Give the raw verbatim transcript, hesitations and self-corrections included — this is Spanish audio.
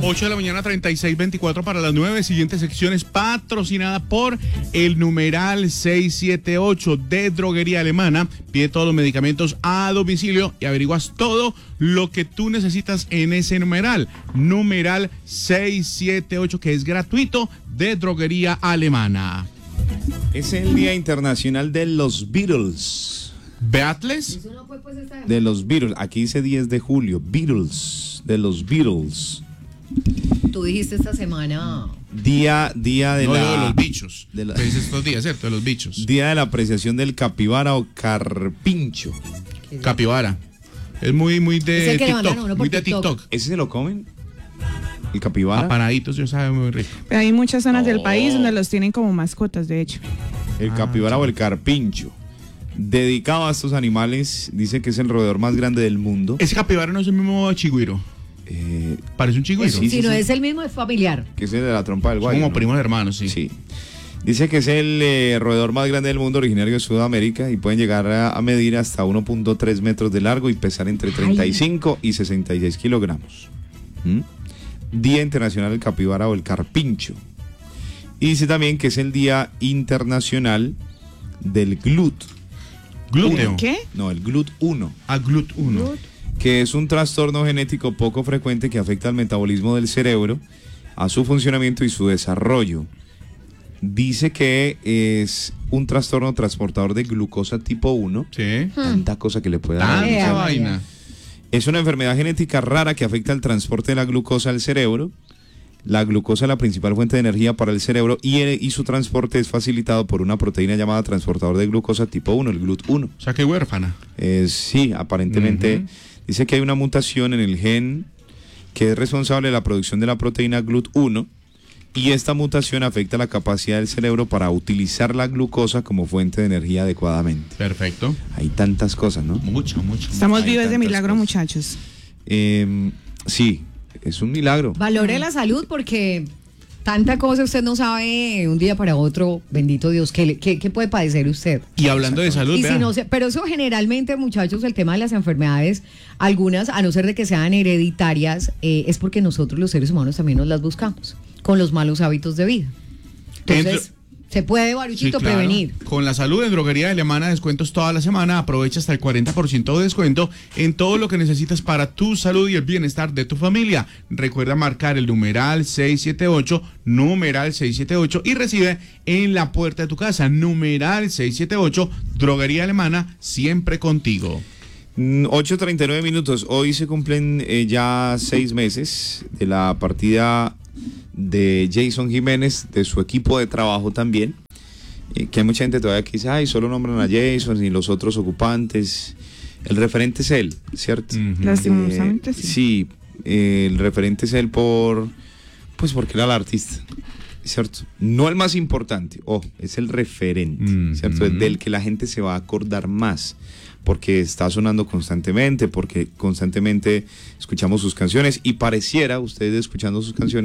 ocho de la mañana, treinta y seis, veinticuatro para las nueve. Siguiente sección es patrocinada por el numeral seiscientos setenta y ocho de Droguería Alemana. Pide todos los medicamentos a domicilio y averiguas todo lo que tú necesitas en ese numeral. Numeral seiscientos setenta y ocho, que es gratuito, de Droguería Alemana. Es el Día Internacional de los Beatles. ¿Beatles? De los Beatles. Aquí dice diez de julio. Beatles. De los Beatles. Tú dijiste esta semana. Día, día de no, la... de los bichos. De la, te dices estos días, ¿cierto? De los bichos. Día de la apreciación del capibara o carpincho. Capibara. Es muy, muy de TikTok. Muy de TikTok. ¿Ese se lo comen? ¿El capibara? Apanaditos, yo sabe muy rico. Pero hay muchas zonas oh. del país donde los tienen como mascotas, de hecho. El capibara ah, o el carpincho. Dedicado a estos animales, dice que es el roedor más grande del mundo. ¿Ese capibara no es el mismo chigüiro? Eh, Parece un chigüiro. Sí, si sí, no sí. es el mismo, es familiar. Que es el de la trompa del guayo. Como ¿no? primos hermanos, sí. Sí. Dice que es el eh, roedor más grande del mundo, originario de Sudamérica, y pueden llegar a, a medir hasta uno punto tres metros de largo y pesar entre treinta y cinco Ay. y sesenta y seis kilogramos. ¿Mm? Día Internacional del Capibara o el Carpincho. Y dice también que es el Día Internacional del Glut. ¿Glúteo? ¿Qué? No, el Glut uno. Ah, Glut uno. Que es un trastorno genético poco frecuente que afecta al metabolismo del cerebro, a su funcionamiento y su desarrollo. Dice que es un trastorno transportador de glucosa tipo uno. Sí. Tanta cosa que le puede dar. Tanta vaina. Es una enfermedad genética rara que afecta el transporte de la glucosa al cerebro. La glucosa es la principal fuente de energía para el cerebro y, y su transporte es facilitado por una proteína llamada transportador de glucosa tipo uno, el Glut uno. O sea, que huérfana. Eh, sí, aparentemente. Uh-huh. Dice que hay una mutación en el gen que es responsable de la producción de la proteína Glut uno y esta mutación afecta la capacidad del cerebro para utilizar la glucosa como fuente de energía adecuadamente. Perfecto. Hay tantas cosas, ¿no? Mucho, mucho. Estamos hay vivos de milagro, cosas. muchachos. Eh, sí, es un milagro. Valore la salud porque tanta cosa usted no sabe un día para otro, bendito Dios, ¿qué, qué, qué puede padecer usted? Y hablando de salud, y si no se, pero eso generalmente, muchachos, el tema de las enfermedades, algunas, a no ser de que sean hereditarias, eh, es porque nosotros los seres humanos también nos las buscamos, con los malos hábitos de vida. Entonces, Entro, se puede, Baruchito, sí, claro, prevenir. Con la salud en Droguería Alemana, descuentos toda la semana. Aprovecha hasta el cuarenta por ciento de descuento en todo lo que necesitas para tu salud y el bienestar de tu familia. Recuerda marcar el numeral seiscientos setenta y ocho, numeral seiscientos setenta y ocho y recibe en la puerta de tu casa. Numeral seiscientos setenta y ocho, Droguería Alemana, siempre contigo. ocho treinta y nueve minutos. Hoy se cumplen eh, ya seis meses de la partida de Jason Jiménez, de su equipo de trabajo también, eh, que hay mucha gente todavía que dice, ay, solo nombran a Jason y los otros ocupantes. El referente es él, ¿cierto? Uh-huh. Lastimosamente, eh, sí. Sí, eh, el referente es él por, pues porque era el artista, ¿cierto? No el más importante, ojo, es el referente, uh-huh. ¿cierto? Es del que la gente se va a acordar más, porque está sonando constantemente, porque constantemente escuchamos sus canciones y pareciera, ustedes escuchando sus canciones,